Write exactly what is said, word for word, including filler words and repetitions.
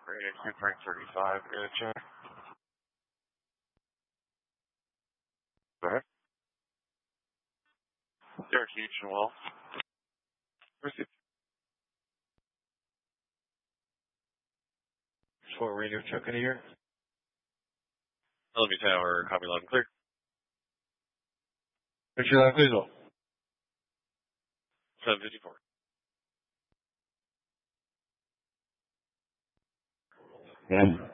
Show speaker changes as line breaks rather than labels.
Rating two point thirty-five, good check. Go ahead. Derek Hughes and Will. Proceed. For radio check in here. Bellevue Tower, copy loud and clear. Picture that visual. seven fifty-four. Yeah.